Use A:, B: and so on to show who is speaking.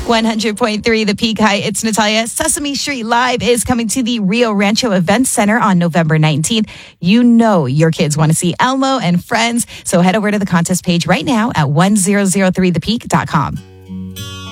A: 100.3 The Peak. Hi, it's Natalia. Sesame Street Live is coming to the Rio Rancho Event Center on November 19th. You know your kids want to see Elmo and friends, so head over to the contest page right now at 1003thepeak.com.